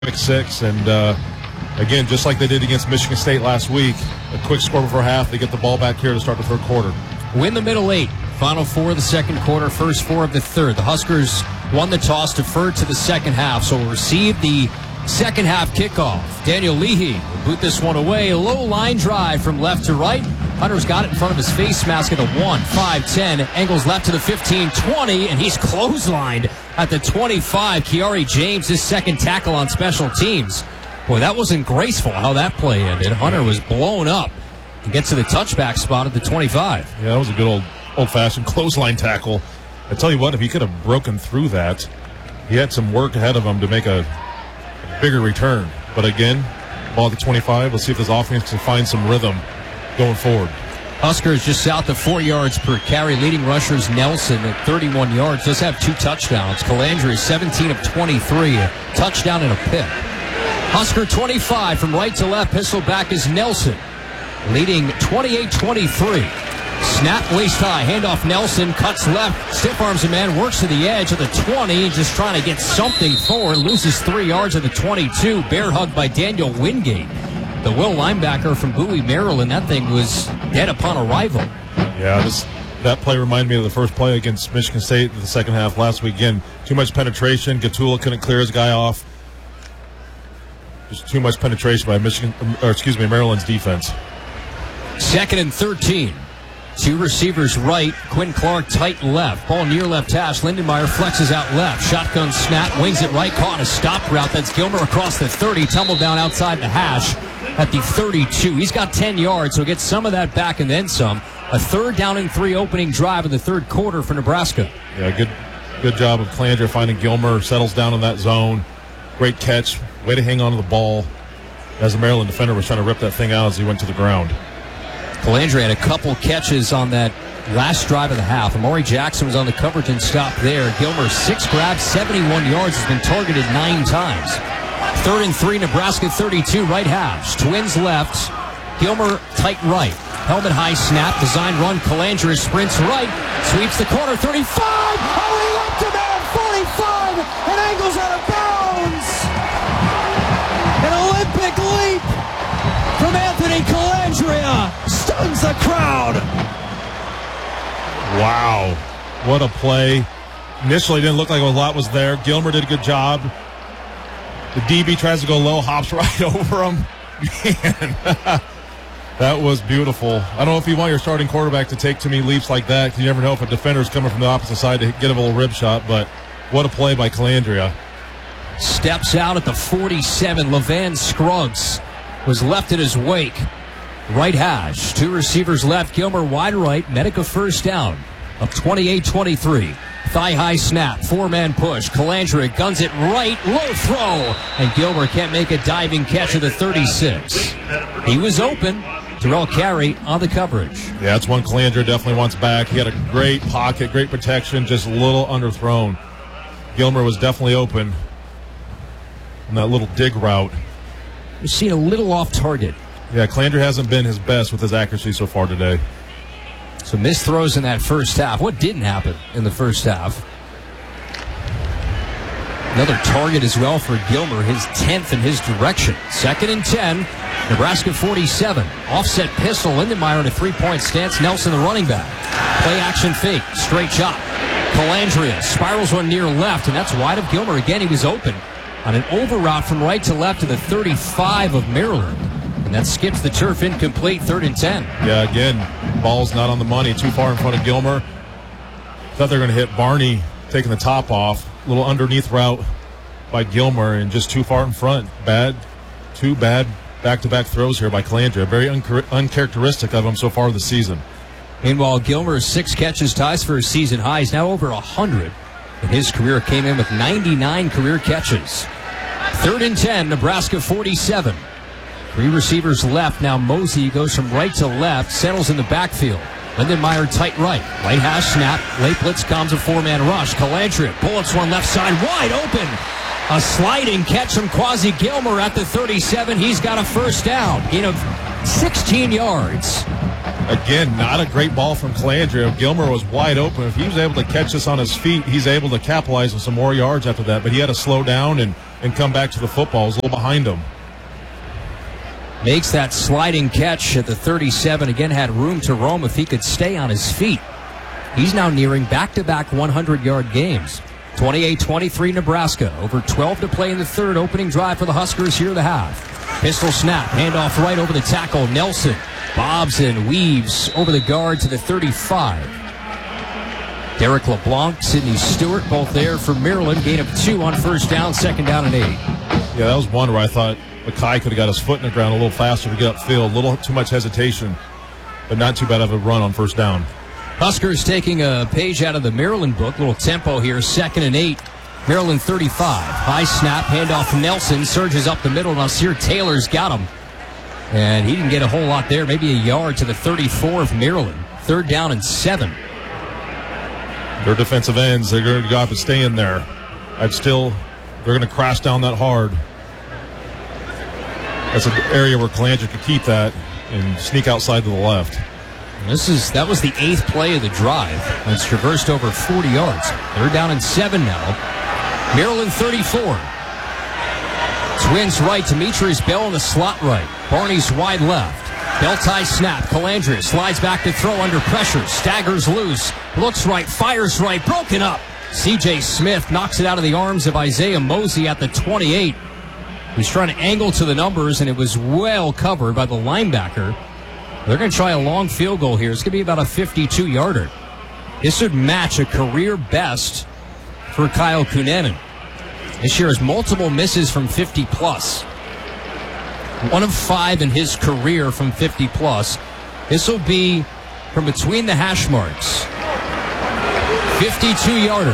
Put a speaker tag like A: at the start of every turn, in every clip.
A: pick six, and again, just like they did against Michigan State last week, a quick score before half. They get the ball back here to start the third quarter.
B: Win the middle eight. Final four of the second quarter, first four of the third. The Huskers won the toss, deferred to the second half, so will receive the second half kickoff. Daniel Leahy will boot this one away. A low line drive from left to right. Hunter's got it in front of his face mask at the 1, 5, 10. Angles left to the 15, 20, and he's clotheslined at the 25. Kiari James, his second tackle on special teams. Boy, that wasn't graceful how that play ended. Hunter was blown up. He gets to the touchback spot at the 25.
A: Yeah, that was a good old-fashioned clothesline tackle. I tell you what, if he could have broken through that, he had some work ahead of him to make a bigger return. But again, ball at the 25. Let's see if this offense can find some rhythm going forward.
B: Huskers just south of 4 yards per carry. Leading rushers Nelson at 31 yards. Does have 2 touchdowns. Calandria 17 of 23. A touchdown and a pick. Husker 25 from right to left. Pistol back is Nelson. Leading 28-23. Snap waist high. Handoff Nelson. Cuts left. Stiff arms a man. Works to the edge of the 20. Just trying to get something forward. Loses 3 yards at the 22. Bear hug by Daniel Wingate. The Will linebacker from Bowie, Maryland. That thing was dead upon arrival.
A: Yeah, that play reminded me of the first play against Michigan State in the second half last week. Again, too much penetration. Gatula couldn't clear his guy off. Just too much penetration by Maryland's defense.
B: 2nd and 13. 2 receivers right. Quinn Clark tight left. Ball near left hash. Lindenmeyer flexes out left. Shotgun snap. Wings it right. Caught in a stop route. That's Gilmer across the 30. Tumble down outside the hash at the 32. He's got 10 yards, so gets some of that back and then some. A 3rd down and 3 opening drive in the third quarter for Nebraska.
A: Yeah, good job of Calandria finding Gilmer. Settles down in that zone. Great catch. Way to hang on to the ball as the Maryland defender was trying to rip that thing out as he went to the ground.
B: Calandria had a couple catches on that last drive of the half. Amari Jackson was on the coverage and stopped there. Gilmer 6 grabs, 71 yards, has been targeted 9 times. 3rd and 3, Nebraska 32, right hash. Twins left, Gilmer tight right. Helmet high snap, design run, Calandria sprints right, sweeps the corner, 35, hurry up to man, 45, and angles out of bounds. An Olympic leap from Anthony Calandria stuns the crowd.
A: Wow, what a play. Initially didn't look like a lot was there. Gilmer did a good job. The DB tries to go low, hops right over him. Man, that was beautiful. I don't know if you want your starting quarterback to take too many leaps like that, because you never know if a defender's coming from the opposite side to get him a little rib shot, but what a play by Calandria.
B: Steps out at the 47. Levan Scruggs was left in his wake. Right hash. 2 receivers left. Gilmer wide right. Medica first down of 28-23. Thigh-high snap. 4-man push. Calandria guns it right. Low throw. And Gilmer can't make a diving catch at the 36. He was open. Terrell Carey on the coverage.
A: Yeah, that's one Calandria definitely wants back. He had a great pocket, great protection, just a little underthrown. Gilmer was definitely open on that little dig route.
B: We've seen a little off target.
A: Yeah, Calandria hasn't been his best with his accuracy so far today.
B: So missed throws in that first half. What didn't happen in the first half? Another target as well for Gilmer, his 10th in his direction. 2nd and 10, Nebraska 47. Offset pistol, Lindenmeyer in a 3-point stance. Nelson the running back. Play action fake, straight shot. Calandria spirals one near left, and that's wide of Gilmer. Again, he was open on an over route from right to left to the 35 of Maryland. And that skips the turf, incomplete, 3rd and 10.
A: Yeah, again, ball's not on the money, too far in front of Gilmer. Thought they were going to hit Barney taking the top off. A little underneath route by Gilmer and just too far in front. Two bad back-to-back throws here by Calandria. Very uncharacteristic of him so far this season.
B: Meanwhile, Gilmer's 6 catches ties for his season high. He's now over 100. In his career, came in with 99 career catches. 3rd and 10, Nebraska 47. 3 receivers left. Now Mosey goes from right to left, settles in the backfield. Lindenmeyer tight right. Right hash snap. Late blitz comes a 4-man rush. Calandria bullets one left side wide open. A sliding catch from Quasi Gilmer at the 37. He's got a first down. Gain of 16 yards.
A: Again, not a great ball from Calandria. Gilmer was wide open. If he was able to catch this on his feet, he's able to capitalize on some more yards after that. But he had to slow down and come back to the football. It was a little behind him.
B: Makes that sliding catch at the 37. Again, had room to roam if he could stay on his feet. He's now nearing back-to-back 100-yard games. 28-23 Nebraska. Over 12 to play in the third. Opening drive for the Huskers here in the half. Pistol snap. Handoff right over the tackle. Nelson bobs and weaves over the guard to the 35. Derek LeBlanc, Sidney Stewart, both there for Maryland. Gain of 2 on first down, second down and 8.
A: Yeah, that was one where I thought Mackay could have got his foot in the ground a little faster to get upfield. A little too much hesitation, but not too bad of a run on first down.
B: Huskers taking a page out of the Maryland book. Little tempo here, second and 8. Maryland 35. High snap, handoff from Nelson. Surges up the middle. Nasir Taylor's got him. And he didn't get a whole lot there. Maybe a yard to the 34 of Maryland. Third down and 7.
A: Their defensive ends, they're going to go up and stay in there. They're going to crash down that hard. That's an area where Calandria could keep that and sneak outside to the left.
B: That was the 8th play of the drive. It's traversed over 40 yards. They're down and 7 now. Maryland 34. Twins right. Demetrius Bell in the slot right. Barney's wide left. Bell tie snap. Calandria slides back to throw under pressure. Staggers loose. Looks right. Fires right. Broken up. C.J. Smith knocks it out of the arms of Isaiah Mosey at the 28. He's trying to angle to the numbers, and it was well covered by the linebacker. They're going to try a long field goal here. It's going to be about a 52-yarder. This would match a career best for Kyle Kunanen. This year has multiple misses from 50-plus. 1 of 5 in his career from 50-plus. This will be from between the hash marks. 52-yarder.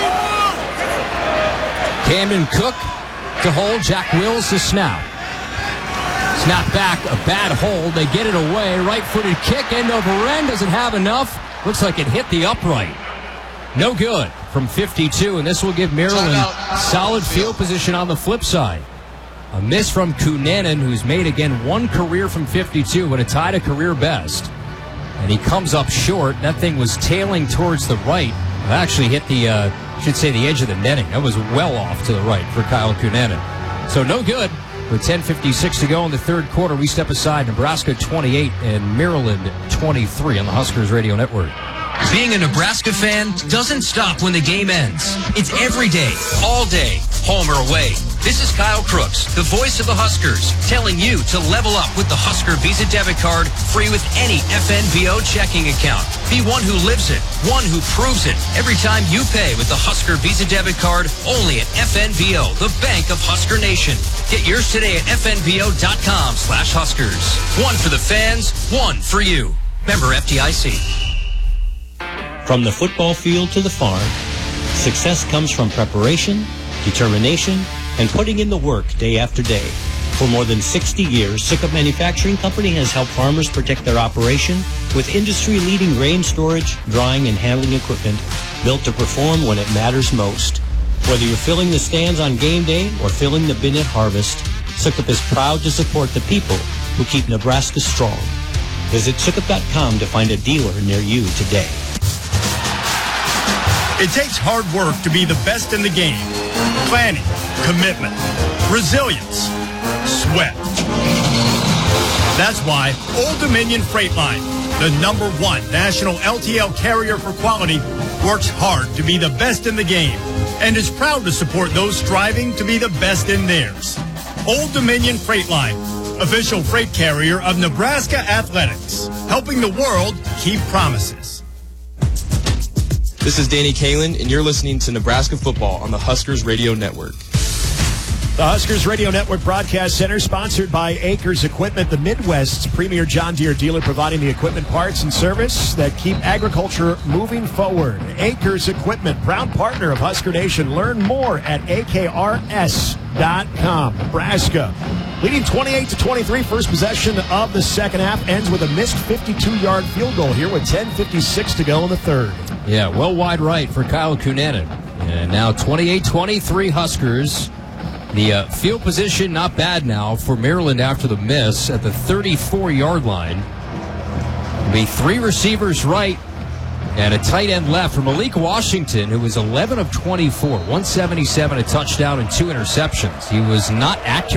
B: Camden Cook to hold. Jack Wills to snap. Snap back, a bad hold. They get it away. Right-footed kick, end over end. Doesn't have enough. Looks like it hit the upright. No good from 52, and this will give Maryland solid field position on the flip side. A miss from Kunanen, who's made, again, 1 career from 52, but it tied a career best. And he comes up short. That thing was tailing towards the right. It actually hit the edge of the netting. That was well off to the right for Kyle Kunanen. So no good. With 10:56 to go in the third quarter, we step aside. Nebraska 28 and Maryland 23 on the Huskers Radio Network.
C: Being a Nebraska fan doesn't stop when the game ends. It's every day, all day, home or away. This is Kyle Crooks, the voice of the Huskers, telling you to level up with the Husker Visa debit card, free with any FNVO checking account. Be one who lives it, one who proves it. Every time you pay with the Husker Visa debit card, only at FNVO, the bank of Husker Nation. Get yours today at FNVO.com/Huskers. One for the fans, one for you. Member FDIC.
D: From the football field to the farm, success comes from preparation, determination, and putting in the work day after day. For more than 60 years, Sukup Manufacturing Company has helped farmers protect their operation with industry-leading grain storage, drying, and handling equipment built to perform when it matters most. Whether you're filling the stands on game day or filling the bin at harvest, Sukup is proud to support the people who keep Nebraska strong. Visit Sukup.com to find a dealer near you today.
E: It takes hard work to be the best in the game. Planning, commitment, resilience, sweat. That's why Old Dominion Freight Line, the #1 national LTL carrier for quality, works hard to be the best in the game and is proud to support those striving to be the best in theirs. Old Dominion Freight Line, official freight carrier of Nebraska Athletics, helping the world keep promises.
F: This is Danny Kalin, and you're listening to Nebraska Football on the Huskers Radio Network.
G: The Huskers Radio Network Broadcast Center, sponsored by Acres Equipment, the Midwest's premier John Deere dealer, providing the equipment parts and service that keep agriculture moving forward. Acres Equipment, proud partner of Husker Nation. Learn more at akrs.com. Nebraska leading 28-23, first possession of the second half, ends with a missed 52-yard field goal here with 10:56 to go in the third.
B: Yeah, well wide right for Kyle Kunanen. And now 28-23 Huskers. The field position not bad now for Maryland after the miss at the 34-yard line. It'll be 3 receivers right and a tight end left for Malik Washington, who was 11 of 24, 177, a touchdown, and 2 interceptions. He was not accurate